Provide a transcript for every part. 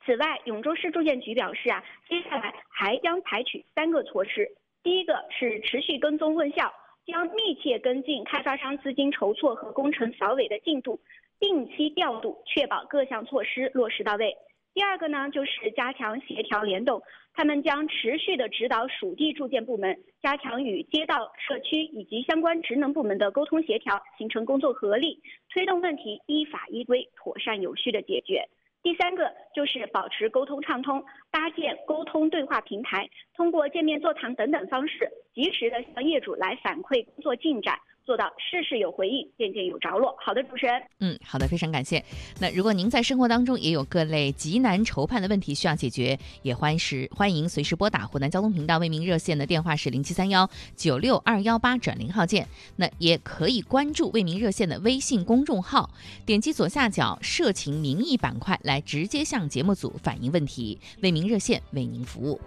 此外，永州市住建局表示接下来还将采取3个措施。第一个是持续跟踪问效，将密切跟进开发商资金筹措和工程扫尾的进度，定期调度，确保各项措施落实到位。第二个呢，就是加强协调联动，他们将持续的指导属地住建部门，加强与街道、社区以及相关职能部门的沟通协调，形成工作合力，推动问题依法依规、妥善有序的解决。第三个就是保持沟通畅通，搭建沟通对话平台，通过见面座谈等等方式，及时的向业主来反馈工作进展，做到事事有回应，件件有着落。好的，主持人。 好的，非常感谢。那如果您在生活当中也有各类急难愁盼的问题需要解决，也欢迎随时拨打湖南交通频道为民热线的电话是0731962218转0号键。那也可以关注为民热线的微信公众号，点击左下角社情民意板块来直接向节目组反映问题，为民热线为您服务。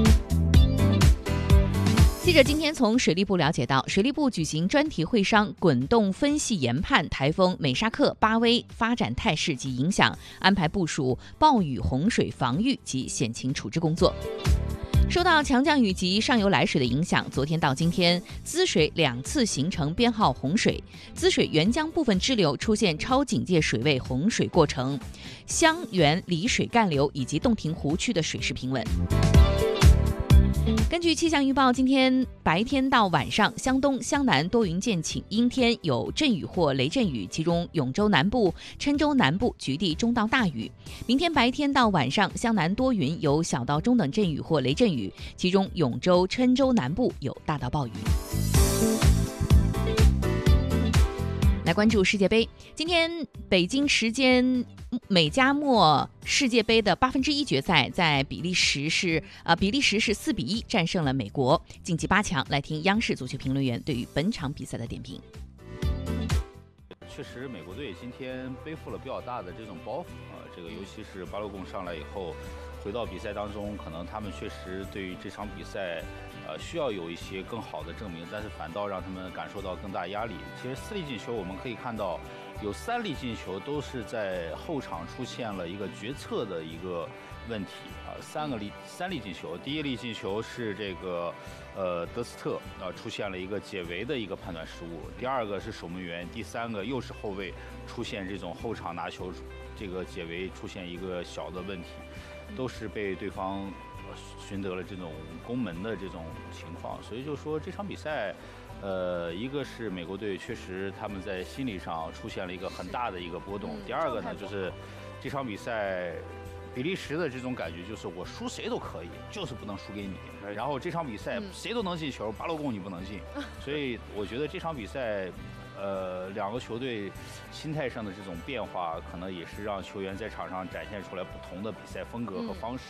记者今天从水利部了解到，水利部举行专题会商，滚动分析研判台风美沙克、巴威发展态势及影响，安排部署暴雨洪水防御及险情处置工作。受到强降雨及上游来水的影响，昨天到今天，滋水2次形成编号洪水，滋水沅江部分支流出现超警戒水位洪水过程，湘源离水干流以及洞庭湖区的水势平稳。根据气象预报，今天白天到晚上，湘东、湘南多云见晴，阴天有阵雨或雷阵雨，其中永州南部、郴州南部局地中到大雨。明天白天到晚上，湘南多云有小到中等阵雨或雷阵雨，其中永州、郴州南部有大到暴雨。来关注世界杯，今天北京时间美加墨世界杯的1/8决赛，在比利时是4-1战胜了美国，晋级8强。来听央视足球评论员对于本场比赛的点评。 确实，美国队今天背负了比较大的这种包袱这个尤其是巴洛贡上来以后，回到比赛当中，可能他们确实对于这场比赛，需要有一些更好的证明，但是反倒让他们感受到更大压力。其实4粒进球，我们可以看到，有3粒进球都是在后场出现了一个决策的一个问题3粒进球，第1粒进球是这个德斯特出现了一个解围的一个判断失误，第2个是守门员，第3个又是后卫出现这种后场拿球这个解围出现一个小的问题，都是被对方寻得了这种攻门的这种情况。所以就说这场比赛一个是美国队确实他们在心理上出现了一个很大的一个波动，第2个呢就是这场比赛比利时的这种感觉就是我输谁都可以，就是不能输给你，然后这场比赛谁都能进球，巴洛贡你不能进。所以我觉得这场比赛2个球队心态上的这种变化，可能也是让球员在场上展现出来不同的比赛风格和方式。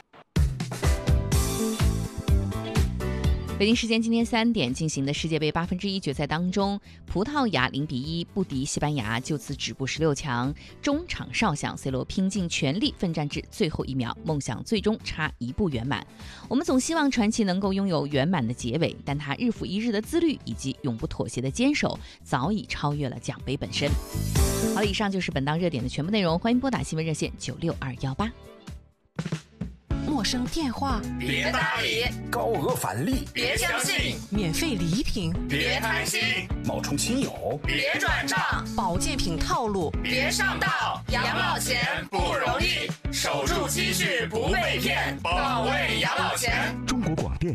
北京时间今天3点进行的世界杯1/8决赛当中，葡萄牙0-1不敌西班牙，就此止步16强。中场哨响 ，C 罗拼尽全力奋战至最后1秒，梦想最终差1步圆满。我们总希望传奇能够拥有圆满的结尾，但他日复一日的自律以及永不妥协的坚守，早已超越了奖杯本身。好了，以上就是本档热点的全部内容，欢迎拨打新闻热线96218。 陌生电话别搭理， 高额返利别相信， 免费礼品别贪心， 冒充亲友别转账， 保健品套路别上当。养老钱不容易，守住积蓄不被骗，保卫养老钱。 中国广电